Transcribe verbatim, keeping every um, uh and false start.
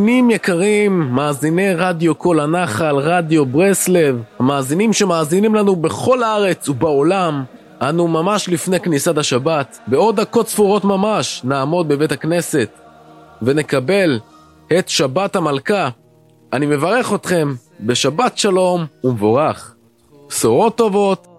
מאזינים יקרים, מאזיני רדיו כל הנחל, רדיו ברסלב, המאזינים שמאזינים לנו בכל הארץ ובעולם, אנו ממש לפני כניסת השבת, בעוד דקות ספורות ממש, נעמוד בבית הכנסת ונקבל את שבת המלכה. אני מברך אתכם בשבת שלום ומבורך, בשורות טובות